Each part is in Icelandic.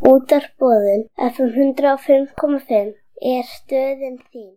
Útvarpsboðun FM 105,5 er stöðin þín.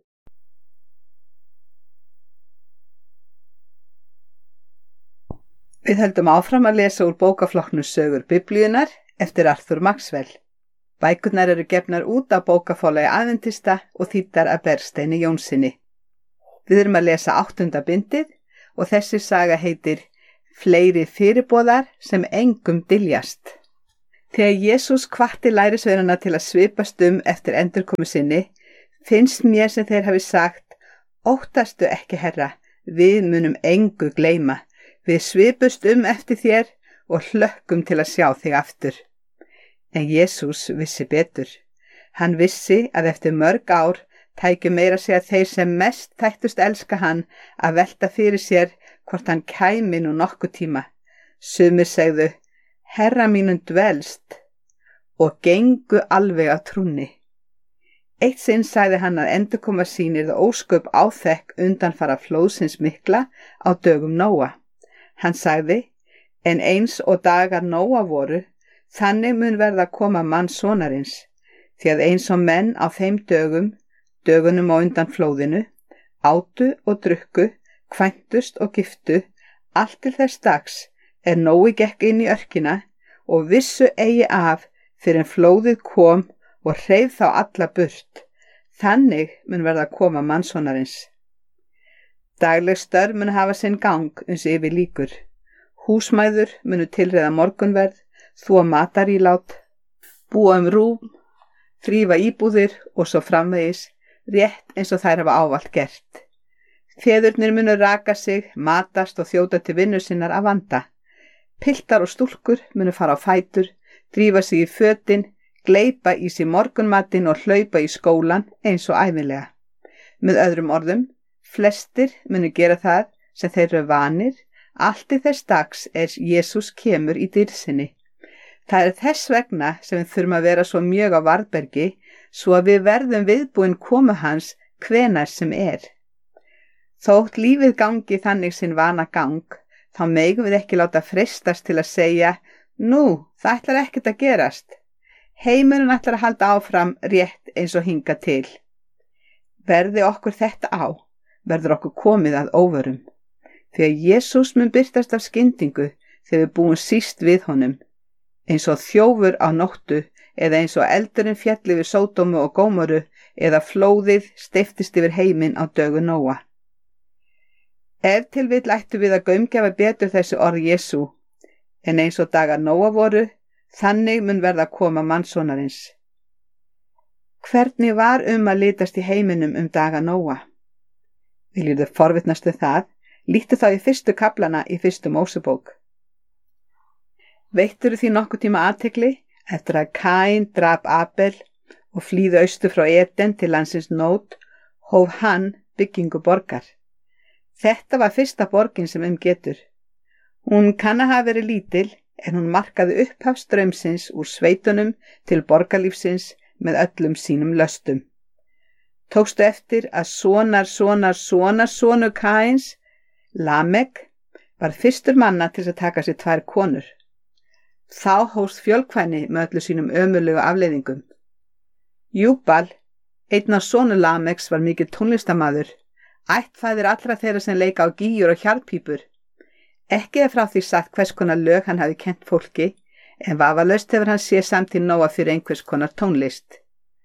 Við höldum áfram að lesa úr bókaflokknum Sögur Biblíunnar eftir Arthur Maxwell. Bækurnar eru gefnar út af bókaforlagi Aðventista og þýddar af Bergsteini Jónssyni. Við erum að lesa 8. bindið og þessi saga heitir Fleiri fyrirboðar sem engum dyljast. Þegar Jesús hvatti lærisveinana til að svipast eftir endurkomu sinni, finnst mér sem þeir hafi sagt: Óttastu ekki, Herra, við munum engu gleyma. Við svipust eftir þér og hlökkum til að sjá þig aftur. En Jesús vissi betur. Hann vissi að eftir mörg ár tækju meira segja þeir sem mest þættust elska hann að velta fyrir sér hvort hann kæmi nú nokkuð tíma. Sumir segðu: Herra mínum dvelst, og gengu alveg af trúnni. Eitt sinn sagði hann að endurkoma sín yrði ósköp áþekk undanfara flóðsins mikla á dögum Nóa. Hann sagði: En eins og dagar Nóa voru, þannig mun verða koma mannssonarins, því að eins og menn á þeim dögunum á undan flóðinu, átu og drukku, kvæntust og giftu, allt til þess dags Nói gekk inn í örkina og vissu eigi af fyrir en flóðið kom og hreif þá alla burt. Þannig mun verða koma mannssonarins. Dagleg störf mun hafa sinn gang uns yfir lýkur. Húsmæður munu tilreiða morgunverð, þvo matarílát, búa rúm, þrífa íbúðir og svo framvegis, rétt eins og þær hafa ávallt gert. Feðurnir munu raka sig, matast og þjóta til vinnu sinnar af vanda. Piltar og stúlkur munu fara á fætur, drífa sig í fötin, gleypa í sig morgunmatinn og hlaupa í skólan eins og ævinlega. Með öðrum orðum, flestir munu gera það sem þeir eru vanir, allt í þess dags Jesús kemur í dýrð sinni. Það er þess vegna sem við þurfum að vera svo mjög á varðbergi, svo að við verðum viðbúin komu hans hvenær sem er. Þótt lífið gangi þannig sinn vana gang, þá megum við ekki láta freistast til að segja: Nú, það ætlar ekkert að gerast. Heimurinn ætlar að halda áfram rétt eins og hinga til. Verði okkur þetta á, verður okkur komið að óvörum. Því að Jesús mun birtast af skyndingu þegar við búum síst við honum, eins og þjófur á nóttu, eða eins og eldurinn fjalli við Sódómu og Gómoru, eða flóðið steyptist yfir heiminn á dögu Nóa. Ef til vill ættu við að gaumgæfa betur þessi orð Jesú, en eins og dagar Nóa voru, þannig mun verða koma mannssonarins. Hvernig var að litast í heiminum daga Nóa? Viljirðu forvitnast það, líktu þá í fyrstu kaflana í fyrstu Mósebók. Veittirðu því nokkuð tíma athygli eftir að Kaín drap Abel og flýði austur frá Eden til landsins Nót, hóf hann byggingu borgar. Þetta var fyrsta borgin sem getur. Hún kann að hafa verið lítil, en hún markaði upphaf straumsins úr sveitunum til borgarlífsins með öllum sínum löstum. Tókstu eftir að sonur Kaíns, Lamek, var fyrstur manna til að taka sér 2 konur. Þá hófst fjölkvæni með öllu sínum ömurlegu afleiðingum. Júbal, einn af sonur Lameks, var mikill tónlistarmaður, ættfaðir allra þeirra sem leika á gígjur og hjarðpípur. Ekki er frá því sagt hvers konar lög hann hafi kennt fólki, en vafalaust hefur hann séð samtíð Nóa fyrir einhvers konar tónlist.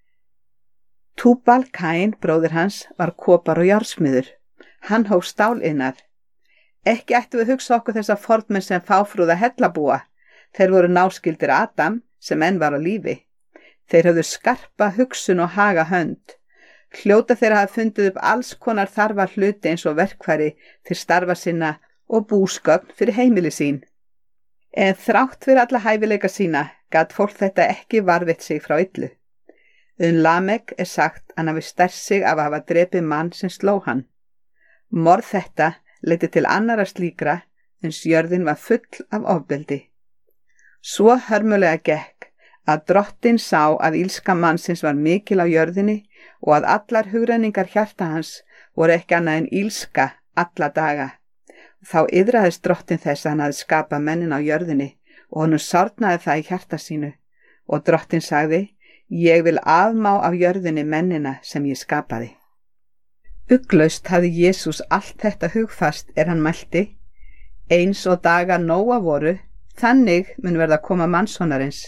Túbal, Kaín, bróðir hans, var kopar og járnsmiður. Hann hóf stáliðnað. Ekki ættu við hugsa okkur þessa fornmenn sem fáfrúða hellabúa. Þeir voru náskyldir Adam, sem enn var á lífi. Þeir höfðu skarpa hugsun og haga hönd. Hljóta þeirra hafa fundið upp alls konar þarfa hluti eins og verkfæri til starfa sinna og búsgögn fyrir heimili sín. En þrátt fyrir alla hæfileika sína gat fólk þetta ekki varðveitt sig frá illu. Lamek er sagt hann hafi stært sig af að hafa drepið mann sem sló hann. Morð þetta leiddi til annarra slíkra, uns jörðin var full af ofbeldi. Svo hörmulega gekk að Drottinn sá að illska mannsins var mikil á jörðinni og að allar hugrenningar hjarta hans voru ekki annað en illska alla daga. Þá iðraðist Drottinn þess að hann hafði skapað mennin á jörðinni og honum sárnaði það í hjarta sínu Og Drottinn sagði, ég vil afmá af jörðinni mennina sem ég skapaði. Ugglaust hafði Jesús allt þetta hugfast hann mælti, eins og dagar Nóa voru, þannig mun verða koma mannssonarins.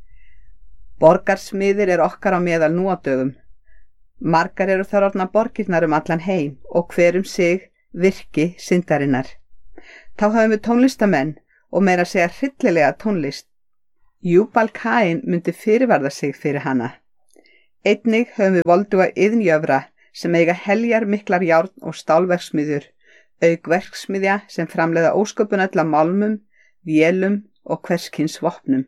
Borgarsmiðir okkar á meðal nú á dögum. Margar eru þar orðnar borgirnar allan heim og hver sig virki syndarinnar. Þá höfum við tónlistamenn og meira segja hryllilega tónlist. Júbal Kain myndi fyrirvarða sig fyrir hana. Einnig höfum við volduga iðnjöfra sem eiga heljar miklar járn og stálverksmiðjur, auk verksmiðja sem framleiða ósköpun öll af málmum, vélum og hverskins vopnum.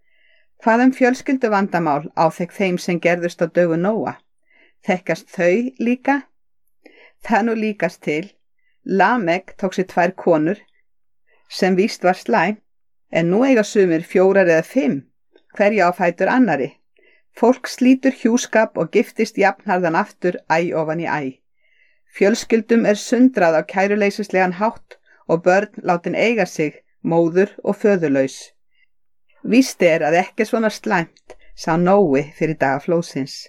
Hvað fjölskyldu vandamál áþekk þeim sem gerðust á dögu Nóa? Þekkast þau líka? Það nú líkast til. Lamek tók sér 2 konur, sem víst var slæm, en nú eiga sumir 4 eða 5, hverja á fætur annari. Fólk slítur hjúskap og giftist jafnharðan aftur æ ofan í æ. Fjölskyldum sundrað á kæruleysislegan hátt og börn látin eiga sig, móður og föðurlaus. Víst að ekki svona slæmt, sá Nói fyrir daga flóðsins.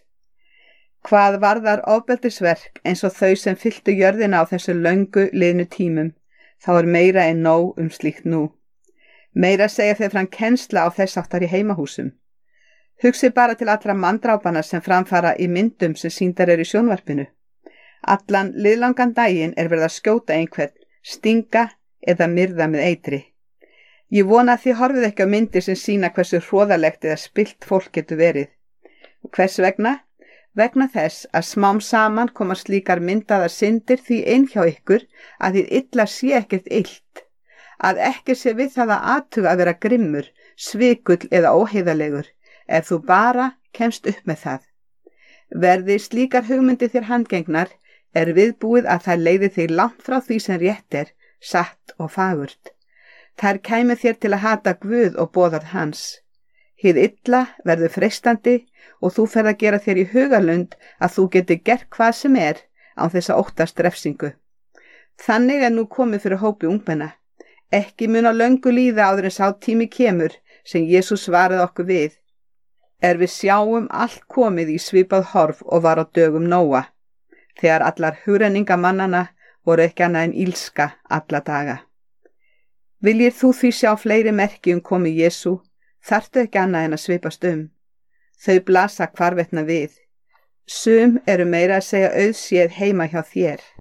Hvað varðar ofbeldisverk eins og þau sem fylltu jörðina á þessu löngu liðnu tímum, þá meira en nóg slíkt nú. Meira segja þeir fram kennsla á þess áttar í heimahúsum. Hugsið bara til allra manndrápana sem framfara í myndum sem sýndar í sjónvarpinu. Allan liðlangan daginn verið að skjóta einhvern, stinga eða myrða með eitri. Ég vona að þið horfið ekki á myndir sem sýna hversu hroðalegt eða spillt fólk getur verið. Hvers vegna? Vegna þess að smám saman koma slíkar myndaðar syndir því inn hjá ykkur að þið illa sé ekkert illt, að ekki sé við það að athuga að vera grimmur, svikull eða óheiðalegur, ef þú bara kemst upp með það. Verði slíkar hugmyndir þér handgengnar, viðbúið að það leiði þig langt frá því sem rétt satt og fagurt. Þær kæmi þér til að hata Guð og boðað hans. Hið illa verður freistandi og þú ferð að gera þér í hugarlund að þú geti gert hvað sem án þess að óttast refsingu. Þannig nú komið fyrir hópi ungmenna. Ekki mun á löngu líða áður en sá tími kemur sem Jesús svaraði okkur við. Við sjáum allt komið í svipað horf og var á dögum Nóa, þegar allar hugrenningamannana voru ekki annað en ílska alla daga. Viljir þú því sjá fleiri merki komi Jesú, þarftu ekki annað en að svipast Þau blasa hvarvetna við. Sum meira að segja auðséð heima hjá þér.